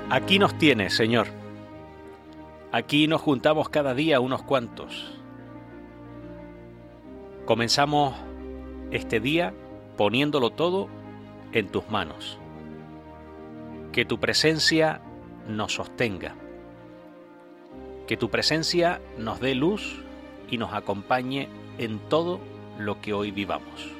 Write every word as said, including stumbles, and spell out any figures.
Aquí nos tienes, Señor. Aquí nos juntamos cada día unos cuantos. Comenzamos este día poniéndolo todo en tus manos. Que tu presencia nos sostenga. Que tu presencia nos dé luz y nos acompañe en todo lo que hoy vivamos.